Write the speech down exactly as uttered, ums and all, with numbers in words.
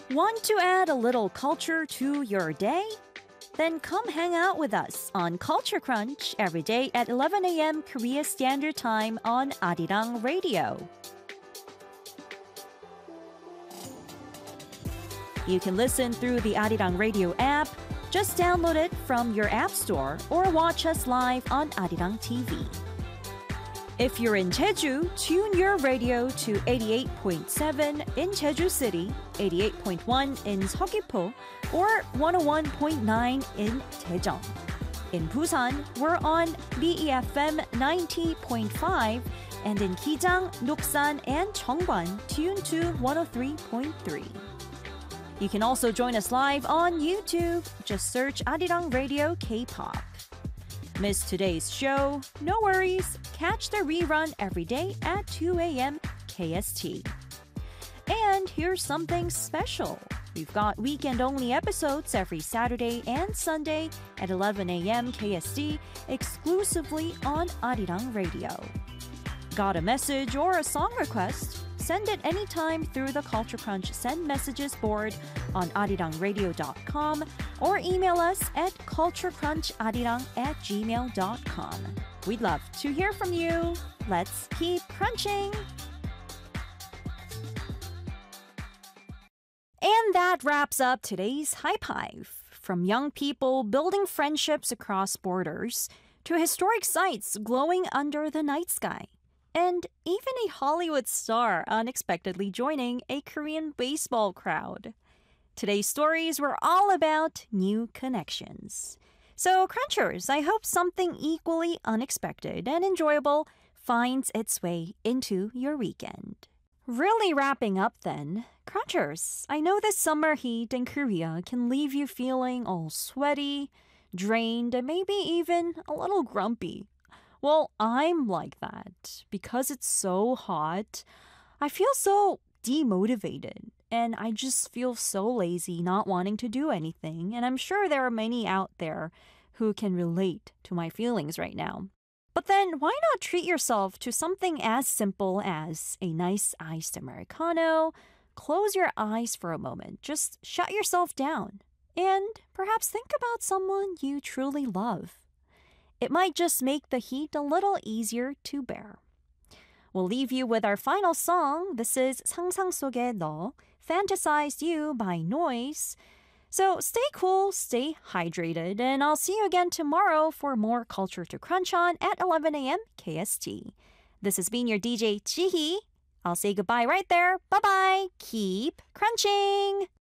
Want to add a little culture to your day? Then come hang out with us on Culture Crunch every day at eleven a.m. Korea Standard Time on Arirang Radio. You can listen through the Arirang Radio app. Just download it from your app store or watch us live on Arirang T V. If you're in Jeju, tune your radio to eighty-eight point seven in Jeju City, eighty-eight point one in Seogwipo, or one oh one point nine in Daejeon. In Busan, we're on B E F M ninety point five, and in Kijang, Noksan, and Cheongwan, tune to one oh three point three. You can also join us live on YouTube. Just search Arirang Radio K-pop. Missed today's show? No worries. Catch the rerun every day at two a.m. K S T. And here's something special. We've got weekend-only episodes every Saturday and Sunday at eleven a.m. K S T exclusively on Arirang Radio. Got a message or a song request? Send it anytime through the Culture Crunch Send Messages board on arirang radio dot com or email us at culturecruncharirang at gmail dot com. We'd love to hear from you. Let's keep crunching! And that wraps up today's High Five. From young people building friendships across borders to historic sites glowing under the night sky. And even a Hollywood star unexpectedly joining a Korean baseball crowd. Today's stories were all about new connections. So, Crunchers, I hope something equally unexpected and enjoyable finds its way into your weekend. Really wrapping up then, Crunchers, I know this summer heat in Korea can leave you feeling all sweaty, drained, and maybe even a little grumpy. Well, I'm like that. Because it's so hot, I feel so demotivated. And I just feel so lazy not wanting to do anything. And I'm sure there are many out there who can relate to my feelings right now. But then why not treat yourself to something as simple as a nice iced Americano? Close your eyes for a moment. Just shut yourself down. And perhaps think about someone you truly love. It might just make the heat a little easier to bear. We'll leave you with our final song. This is 상상 속의 너, Fantasized You by Noise. So stay cool, stay hydrated, and I'll see you again tomorrow for more Culture to Crunch on at eleven a.m. K S T. This has been your D J, Jihee. I'll say goodbye right there. Bye-bye. Keep crunching!